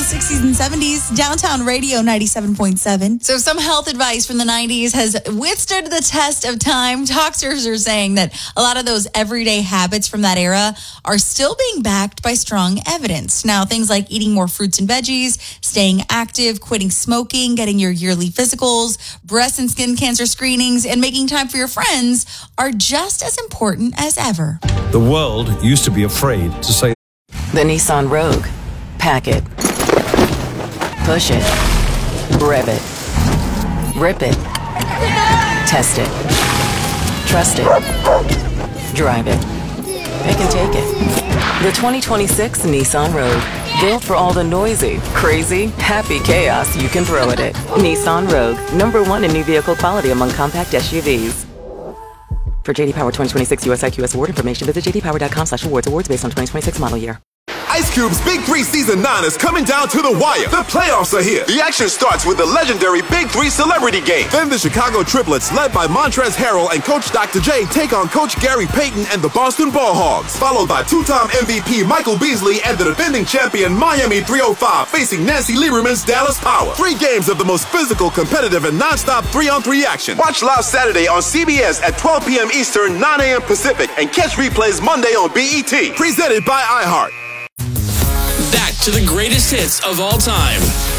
60s and 70s, Downtown Radio 97.7. So some health advice from the 90s has withstood the test of time. Doctors are saying that a lot of those everyday habits from that era are still being backed by strong evidence. Now, things like eating more fruits and veggies, staying active, quitting smoking, getting your yearly physicals, breast and skin cancer screenings, and making time for your friends are just as important as ever. The world used to be afraid to say the Nissan Rogue. Pack it. Push it. Rev it. Rip it. Test it. Trust it. Drive it. Pick and take it. The 2026 Nissan Rogue. Built for all the noisy, crazy, happy chaos you can throw at it. Nissan Rogue. #1 in new vehicle quality among compact SUVs. For JD Power 2026 US IQS award information, visit jdpower.com/awards. Awards based on 2026 model year. Ice Cube's Big 3 Season 9 is coming down to the wire. The playoffs are here. The action starts with the legendary Big 3 Celebrity Game. Then the Chicago Triplets, led by Montrezl Harrell and Coach Dr. J, take on Coach Gary Payton and the Boston Ball Hogs. Followed by two-time MVP Michael Beasley and the defending champion Miami 305 facing Nancy Lieberman's Dallas Power. 3 games of the most physical, competitive, and non-stop 3-on-3 action. Watch live Saturday on CBS at 12 p.m. Eastern, 9 a.m. Pacific, and catch replays Monday on BET. Presented by iHeart. Back to the greatest hits of all time.